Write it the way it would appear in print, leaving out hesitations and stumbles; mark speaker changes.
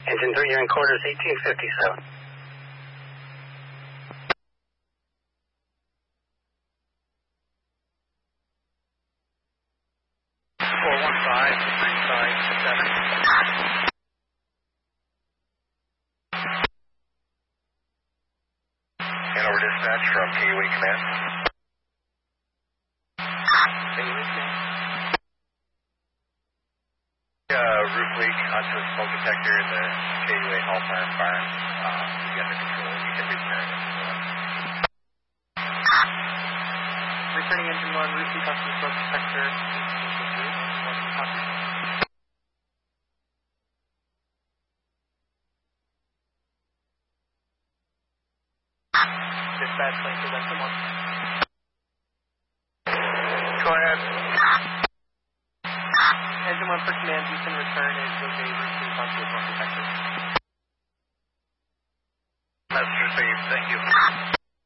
Speaker 1: Engine 3, you're in quarters 1857.
Speaker 2: Hanover Dispatch from KUA Command. Roof leak onto the smoke detector in the KUA Hall Farm barn. We got the control. You can return it.
Speaker 3: Returning engine 1, roof leak onto the smoke detector. Dispatch, link to engine 1.
Speaker 2: Go ahead.
Speaker 3: Engine 1 for command, you can return it with a roof leak onto the smoke detector.
Speaker 2: That's received. Thank you.